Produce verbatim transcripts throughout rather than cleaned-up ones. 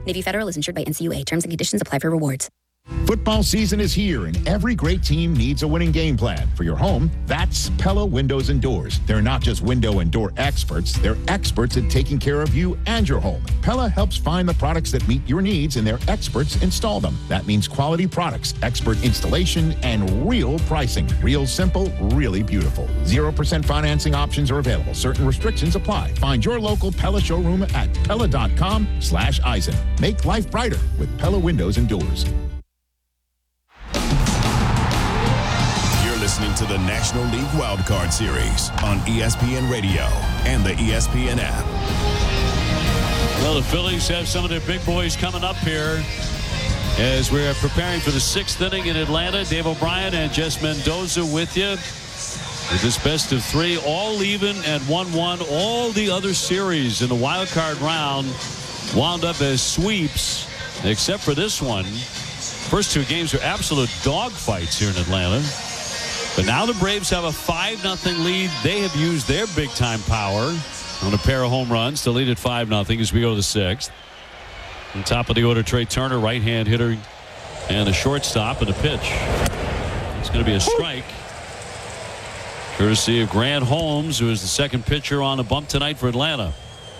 Navy Federal is insured by N C U A. Terms and conditions apply for rewards. Football season is here, and every great team needs a winning game plan. For your home, that's Pella Windows and Doors. They're not just window and door experts, they're experts at taking care of you and your home. Pella helps find the products that meet your needs, and their experts install them. That means quality products, expert installation, and real pricing. Real simple, really beautiful. zero percent financing options are available. Certain restrictions apply. Find your local Pella showroom at pella.com slash Eisen. Make life brighter with Pella Windows and Doors. Listening to the National League Wildcard Series on E S P N Radio and the E S P N app. Well, the Phillies have some of their big boys coming up here as we're preparing for the sixth inning in Atlanta. Dave O'Brien and Jess Mendoza with you with this best of three, all even at one one. All the other series in the wild card round wound up as sweeps, except for this one. First two games are absolute dogfights here in Atlanta. But now the Braves have a five nothing lead. They have used their big-time power on a pair of home runs to lead at five nothing as we go to the sixth. On top of the order, Trey Turner, right-hand hitter, and a shortstop and a pitch. It's going to be a strike. Courtesy of Grant Holmes, who is the second pitcher on a bump tonight for Atlanta.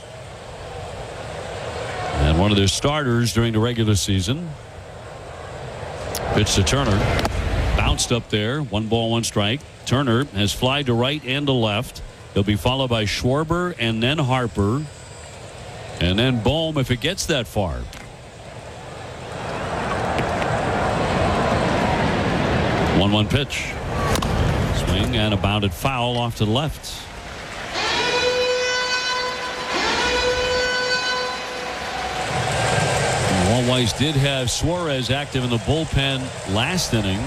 And one of their starters during the regular season. Pitch to Turner. Bounced up there. One ball, one strike. Turner has flied to right and to left. He'll be followed by Schwarber and then Harper. And then Bohm if it gets that far. one one pitch. Swing and a bounded foul off to the left. Walt Weiss did have Suarez active in the bullpen last inning.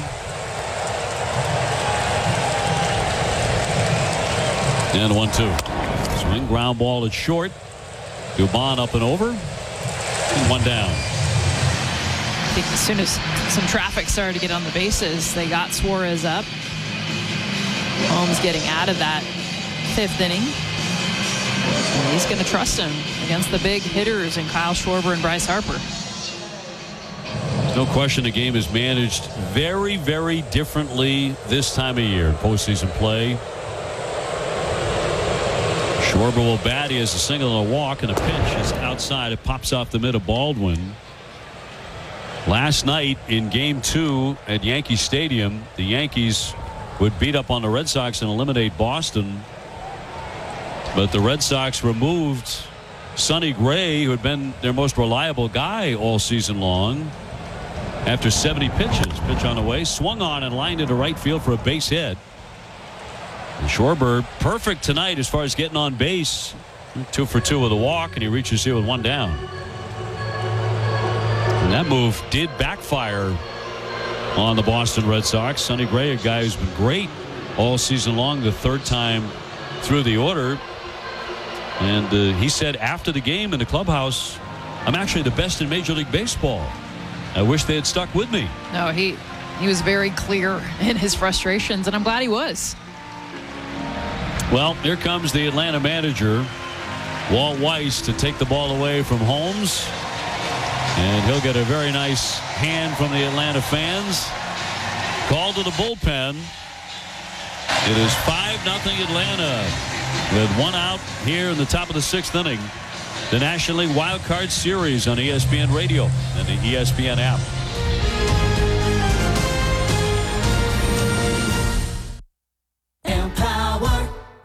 And one two. Swing, ground ball at short. Dubon up and over. And one down. I think as soon as some traffic started to get on the bases, they got Suarez up. Holmes getting out of that fifth inning. And he's going to trust him against the big hitters in Kyle Schwarber and Bryce Harper. There's no question the game is managed very, very differently this time of year. Postseason play. Schwarber will bat. He has a single and a walk, and a pitch is outside. It pops off the mid of Baldwin. Last night in game two at Yankee Stadium, the Yankees would beat up on the Red Sox and eliminate Boston. But the Red Sox removed Sonny Gray, who had been their most reliable guy all season long, after seventy pitches. Pitch on the way, swung on and lined into right field for a base hit. And Schwarber perfect tonight as far as getting on base. Two for two with a walk, and he reaches here with one down. And that move did backfire on the Boston Red Sox. Sonny Gray, a guy who's been great all season long, the third time through the order. And uh, he said after the game in the clubhouse, I'm actually the best in Major League Baseball. I wish they had stuck with me. No, he he was very clear in his frustrations, and I'm glad he was. Well, here comes the Atlanta manager, Walt Weiss, to take the ball away from Holmes. And he'll get a very nice hand from the Atlanta fans. Called to the bullpen. It is five nothing Atlanta with one out here in the top of the sixth inning. The National League Wild Card Series on E S P N Radio and the E S P N app. Empower.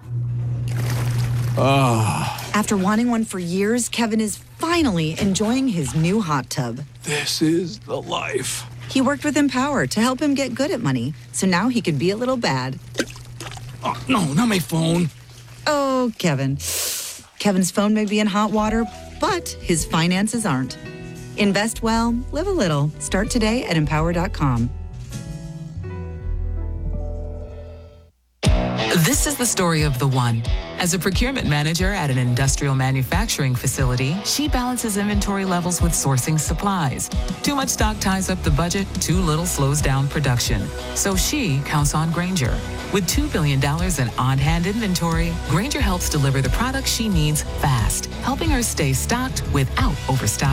Oh. After wanting one for years, Kevin is finally enjoying his new hot tub. This is the life. He worked with Empower to help him get good at money, so now he can be a little bad. Oh, no, not my phone. Oh, Kevin. Kevin's phone may be in hot water, but his finances aren't. Invest well, live a little. Start today at empower dot com. This is the story of the one. As a procurement manager at an industrial manufacturing facility, she balances inventory levels with sourcing supplies. Too much stock ties up the budget, too little slows down production. So she counts on Grainger. With two billion dollars in on-hand inventory, Grainger helps deliver the products she needs fast, helping her stay stocked without overstocking.